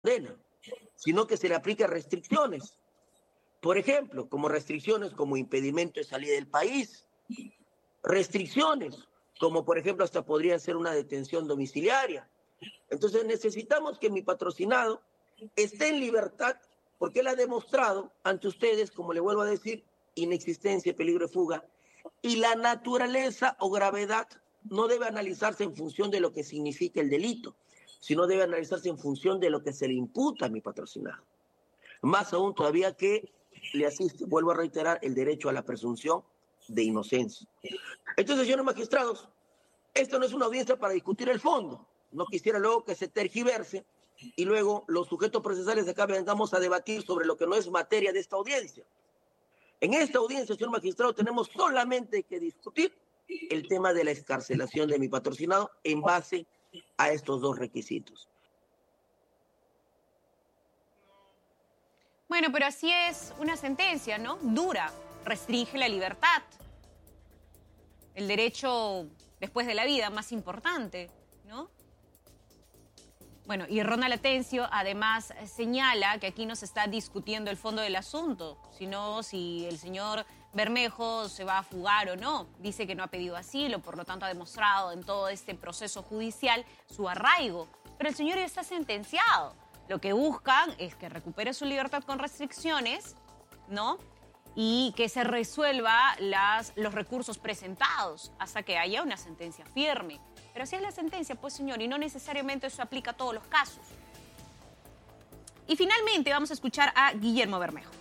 condena, sino que se le aplica restricciones. Por ejemplo, como restricciones como impedimento de salida del país, restricciones como por ejemplo hasta podría ser una detención domiciliaria. Entonces necesitamos que mi patrocinado esté en libertad porque él ha demostrado ante ustedes, como le vuelvo a decir, inexistencia, peligro de fuga, y la naturaleza o gravedad no debe analizarse en función de lo que significa el delito, sino debe analizarse en función de lo que se le imputa a mi patrocinado. Más aún todavía que le asiste, vuelvo a reiterar, el derecho a la presunción de inocencia. Entonces, señores magistrados, esto no es una audiencia para discutir el fondo. No quisiera luego que se tergiverse y luego los sujetos procesales de acá vengamos a debatir sobre lo que no es materia de esta audiencia. En esta audiencia, señor magistrado, tenemos solamente que discutir el tema de la excarcelación de mi patrocinado en base a estos dos requisitos. Bueno, pero así es una sentencia, ¿no? Dura, restringe la libertad, el derecho después de la vida más importante, ¿no? Bueno, y Ronald Atencio además señala que aquí no se está discutiendo el fondo del asunto, sino si el señor Bermejo se va a fugar o no. Dice que no ha pedido asilo, por lo tanto ha demostrado en todo este proceso judicial su arraigo. Pero el señor ya está sentenciado. Lo que buscan es que recupere su libertad con restricciones, ¿no? Y que se resuelva los recursos presentados hasta que haya una sentencia firme. Pero así es la sentencia, pues, señor, y no necesariamente eso aplica a todos los casos. Y finalmente vamos a escuchar a Guillermo Bermejo.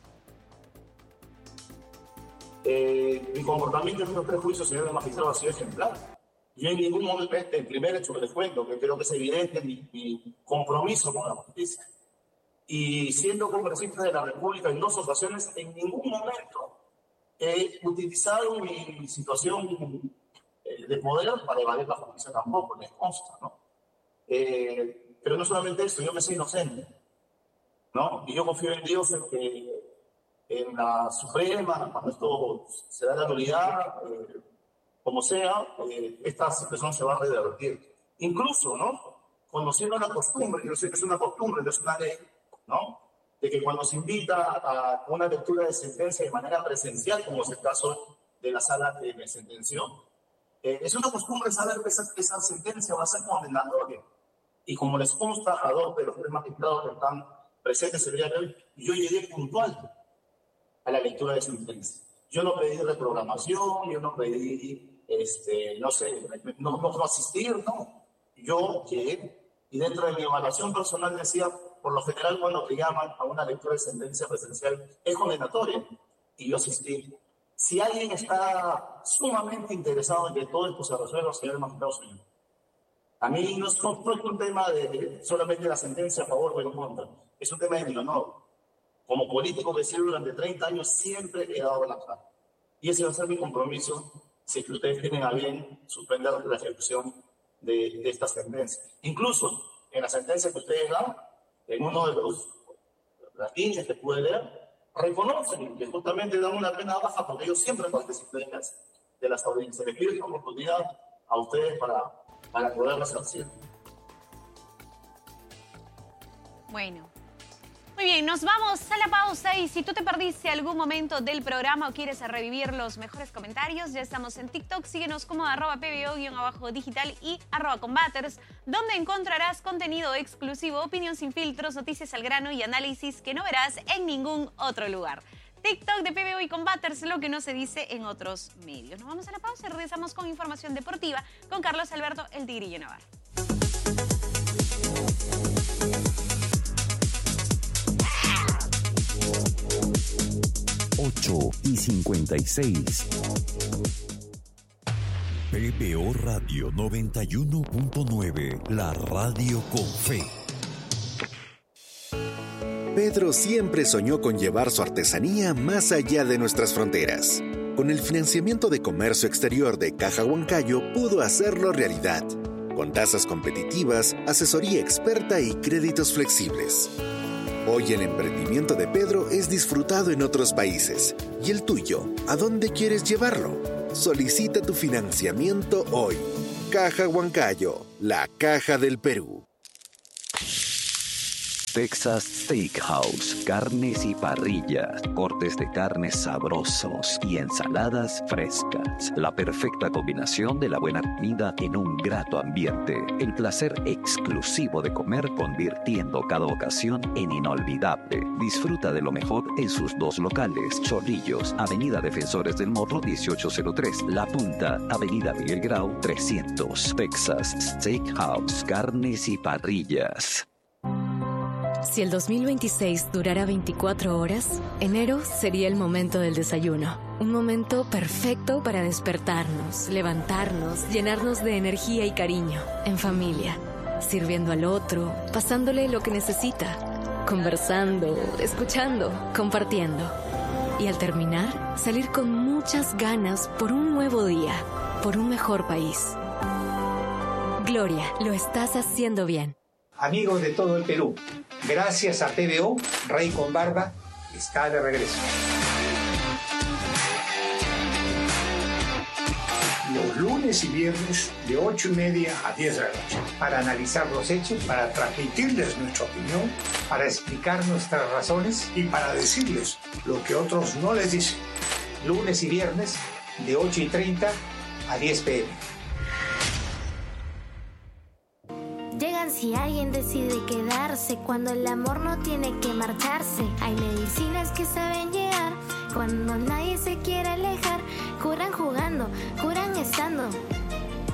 Mi comportamiento en estos tres juicios, señor magistrado, ha sido ejemplar. Yo en ningún momento, el primer hecho que les cuento, que creo que es evidente mi compromiso con la justicia. Y siendo congresista de la República en 2 ocasiones, en ningún momento he utilizado mi situación de poder para evadir la justicia tampoco, les consta, ¿no? Pero no solamente eso, yo me soy inocente, ¿no? Y yo confío en Dios en la Suprema, cuando esto se da la nulidad, como sea, esta situación se va a revertir. Incluso, ¿no? Conociendo la costumbre, yo sé que es una costumbre, no es una ley, ¿no? De que cuando se invita a una lectura de sentencia de manera presencial, como es el caso de la sala que me sentenció, es una costumbre saber que esa sentencia va a ser condenatoria. Y como les consta a 2 de los 3 magistrados que están presentes el día de hoy, yo llegué puntual a la lectura de sentencia. Yo no pedí reprogramación, yo no pedí, no sé, no asistir, no. Yo llegué y dentro de mi evaluación personal decía, por lo general cuando te llaman a una lectura de sentencia presencial es condenatoria y yo asistí. Si alguien está sumamente interesado en que todo esto se resuelva, señor magistrado, señor. A mí no es un tema de solamente la sentencia a favor o en contra, es un tema de mi honor. Como político que sirve durante 30 años siempre he dado la cara. Y ese va a ser mi compromiso si que ustedes tienen a bien suspender la ejecución de esta sentencia. Incluso en la sentencia que ustedes dan, en uno de las líneas que pude leer, reconocen que justamente dan una pena baja porque yo siempre participé de las audiencias. Les pido esta oportunidad a ustedes para poderlas hacer. Bueno. Muy bien, nos vamos a la pausa y si tú te perdiste algún momento del programa o quieres revivir los mejores comentarios, ya estamos en TikTok, síguenos como @pbo_digital y @combaters, donde encontrarás contenido exclusivo, opinión sin filtros, noticias al grano y análisis que no verás en ningún otro lugar. TikTok de PBO y Combaters, lo que no se dice en otros medios. Nos vamos a la pausa y regresamos con información deportiva con Carlos Alberto El Tigrillo Navarro. 8:56. PBO Radio 91.9, la radio con fe. Pedro siempre soñó con llevar su artesanía más allá de nuestras fronteras. Con el financiamiento de comercio exterior de Caja Huancayo pudo hacerlo realidad, con tasas competitivas, asesoría experta y créditos flexibles. Hoy el emprendimiento de Pedro es disfrutado en otros países. ¿Y el tuyo? ¿A dónde quieres llevarlo? Solicita tu financiamiento hoy. Caja Huancayo, la caja del Perú. Texas Steakhouse, carnes y parrillas, cortes de carnes sabrosos y ensaladas frescas. La perfecta combinación de la buena comida en un grato ambiente. El placer exclusivo de comer, convirtiendo cada ocasión en inolvidable. Disfruta de lo mejor en sus dos locales: Chorrillos, Avenida Defensores del Morro 1803, La Punta, Avenida Miguel Grau 300. Texas Steakhouse, carnes y parrillas. Si el 2026 durara 24 horas, enero sería el momento del desayuno. Un momento perfecto para despertarnos, levantarnos, llenarnos de energía y cariño, en familia, sirviendo al otro, pasándole lo que necesita, conversando, escuchando, compartiendo. Y al terminar, salir con muchas ganas por un nuevo día, por un mejor país. Gloria, lo estás haciendo bien. Amigos de todo el Perú, gracias a TVO, Rey con Barba está de regreso. Los lunes y viernes de 8:30 a 10 de la noche, para analizar los hechos, para transmitirles nuestra opinión, para explicar nuestras razones y para decirles lo que otros no les dicen. Lunes y viernes de 8:30 a 10 p.m. Llegan si alguien decide quedarse, cuando el amor no tiene que marcharse. Hay medicinas que saben llegar, cuando nadie se quiere alejar. Curan jugando, curan estando.